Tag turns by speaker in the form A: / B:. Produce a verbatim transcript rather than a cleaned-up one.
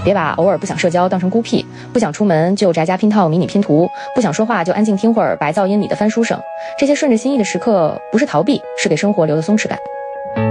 A: 别把偶尔不想社交当成孤僻，不想出门就宅家拼套迷你拼图，不想说话就安静听会儿白噪音里的翻书声。这些顺着心意的时刻，不是逃避，是给生活留的松弛感。